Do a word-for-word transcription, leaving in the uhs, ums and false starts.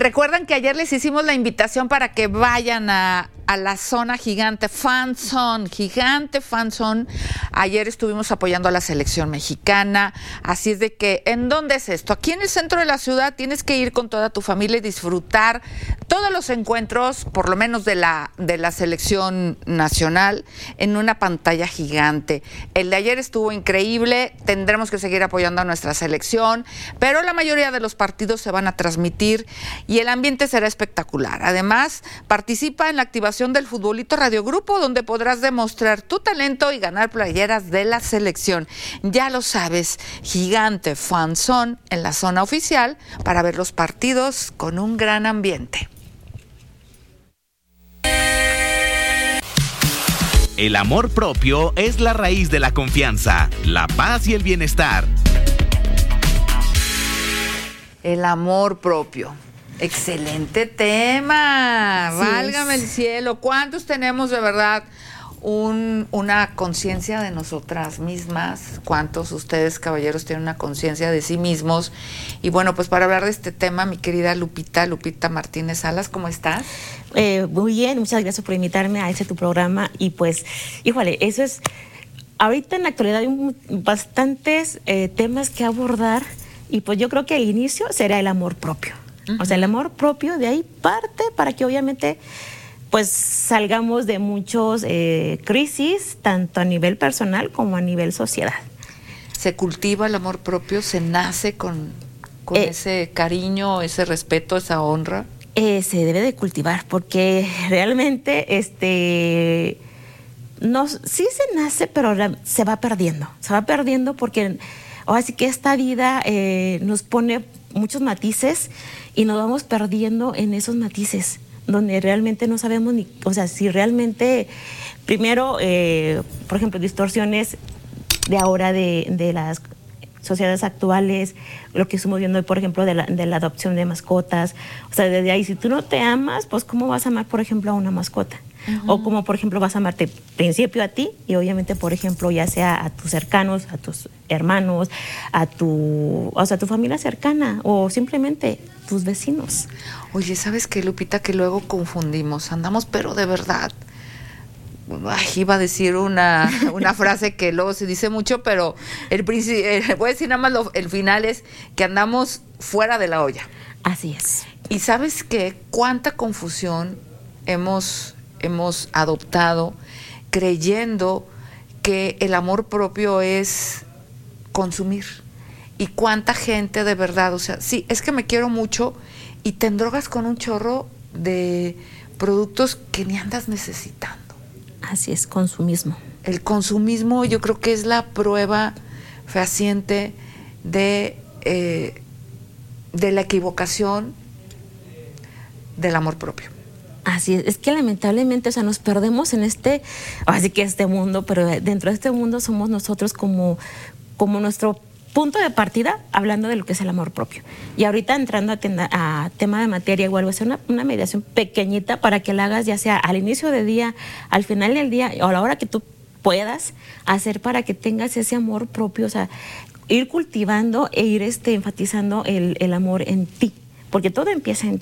Recuerdan que ayer les hicimos la invitación para que vayan a, a la zona gigante, Fan Zone, gigante Fan Zone. Ayer estuvimos apoyando a la selección mexicana, así es de que, ¿en dónde es esto? Aquí en el centro de la ciudad tienes que ir con toda tu familia y disfrutar todos los encuentros, por lo menos de la, de la selección nacional, en una pantalla gigante. El de ayer estuvo increíble, tendremos que seguir apoyando a nuestra selección, pero la mayoría de los partidos se van a transmitir y el ambiente será espectacular. Además, participa en la activación del Futbolito Radio Grupo, donde podrás demostrar tu talento y ganar playeras de la selección. Ya lo sabes, gigante Fan Zone en la zona oficial para ver los partidos con un gran ambiente. El amor propio es la raíz de la confianza, la paz y el bienestar. El amor propio. Excelente tema. Sí, válgame es. El cielo. ¿Cuántos tenemos de verdad un, una conciencia de nosotras mismas? ¿Cuántos ustedes, caballeros, tienen una conciencia de sí mismos? Y bueno, pues para hablar de este tema, mi querida Lupita, Lupita Martínez Salas, ¿cómo estás? Eh, muy bien, muchas gracias por invitarme a este tu programa. Y pues, híjole, eso es... Ahorita en la actualidad hay bastantes eh, temas que abordar y pues yo creo que el inicio será el amor propio. Uh-huh. O sea, el amor propio, de ahí parte para que obviamente pues salgamos de muchos eh, crisis, tanto a nivel personal como a nivel sociedad. ¿Se cultiva el amor propio? ¿Se nace con, con eh, ese cariño, ese respeto, esa honra? Eh, se debe de cultivar porque realmente este no, sí se nace, pero se va perdiendo. Se va perdiendo porque ahora sí que esta vida eh, nos pone muchos matices y nos vamos perdiendo en esos matices, donde realmente no sabemos ni, o sea, si realmente, primero, eh, por ejemplo, distorsiones de ahora de, de las sociedades actuales, lo que estamos viendo hoy, por ejemplo, de la, de la adopción de mascotas. O sea, desde ahí, si tú no te amas, pues ¿cómo vas a amar, por ejemplo, a una mascota? Uh-huh. O como, por ejemplo, vas a amarte principio a ti y obviamente, por ejemplo, ya sea a tus cercanos, a tus hermanos, a tu, o sea, a tu familia cercana o simplemente tus vecinos. Oye, ¿sabes qué, Lupita? Que luego confundimos, andamos, pero de verdad. Ay, iba a decir una, una frase que luego se dice mucho, pero el eh, voy a decir nada más lo, el final es que andamos fuera de la olla. Así es. Y ¿sabes qué? Cuánta confusión hemos... hemos adoptado creyendo que el amor propio es consumir. Y cuánta gente de verdad, o sea, sí, es que me quiero mucho y te endrogas con un chorro de productos que ni andas necesitando. Así es, consumismo. El consumismo yo creo que es la prueba fehaciente de, eh, de la equivocación del amor propio. Así es, es que lamentablemente, o sea, nos perdemos en este, así que este mundo, pero dentro de este mundo somos nosotros como, como nuestro punto de partida, hablando de lo que es el amor propio. Y ahorita entrando a, tenda, a tema de materia, igual voy a hacer una, una meditación pequeñita para que la hagas ya sea al inicio del día, al final del día o a la hora que tú puedas hacer para que tengas ese amor propio, o sea, ir cultivando e ir este, enfatizando el, el amor en ti, porque todo empieza en ti.